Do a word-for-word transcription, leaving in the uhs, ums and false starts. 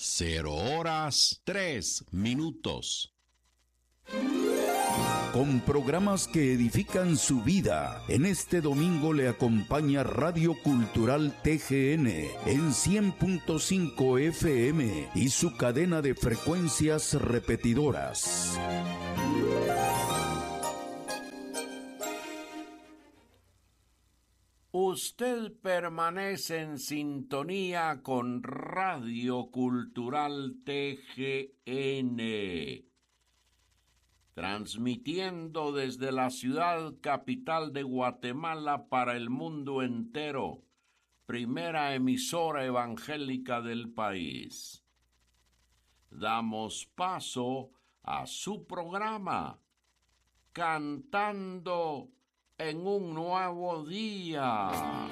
Cero horas, tres minutos. Con programas que edifican su vida, en este domingo le acompaña Radio Cultural T G N en cien punto cinco F M y su cadena de frecuencias repetidoras. Usted permanece en sintonía con Radio Cultural T G N, transmitiendo desde la ciudad capital de Guatemala para el mundo entero, primera emisora evangélica del país. Damos paso a su programa, Cantando en un Nuevo Día.